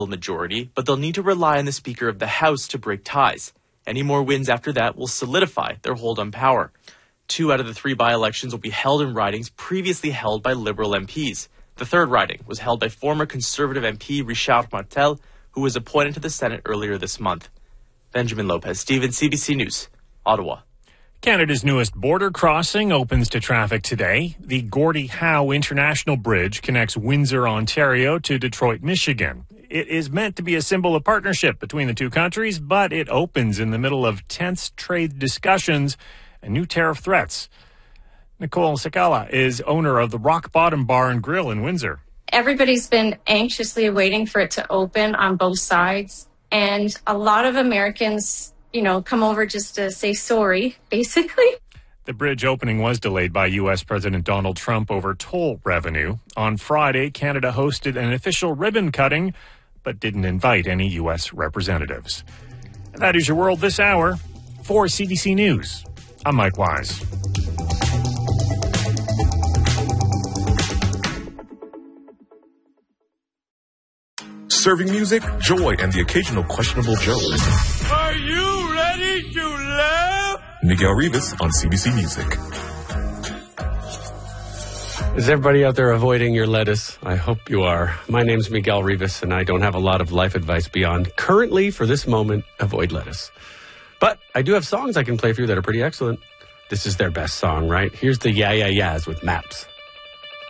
majority, but they'll need to rely on the Speaker of the House to break ties. Any more wins after that will solidify their hold on power. 2 out of the 3 by-elections will be held in ridings previously held by Liberal MPs. The third riding was held by former Conservative MP Richard Martel, who was appointed to the Senate earlier this month. Benjamin Lopez-Stevens, CBC News, Ottawa. Canada's newest border crossing opens to traffic today. The Gordie Howe International Bridge connects Windsor, Ontario to Detroit, Michigan. It is meant to be a symbol of partnership between the two countries, but it opens in the middle of tense trade discussions and new tariff threats. Nicole Sakala is owner of the Rock Bottom Bar and Grill in Windsor. Everybody's been anxiously waiting for it to open on both sides. And a lot of Americans, come over just to say sorry, basically. The bridge opening was delayed by U.S. President Donald Trump over toll revenue. On Friday, Canada hosted an official ribbon cutting, but didn't invite any U.S. representatives. That is your world this hour. For CBC News, I'm Mike Wise. Serving music, joy, and the occasional questionable joke. Are you ready to laugh? Miguel Rivas on CBC Music. Is everybody out there avoiding your lettuce? I hope you are. My name's Miguel Rivas, and I don't have a lot of life advice beyond currently, for this moment, avoid lettuce. But I do have songs I can play for you that are pretty excellent. This is their best song, right? Here's the Yeah Yeah Yeahs with Maps.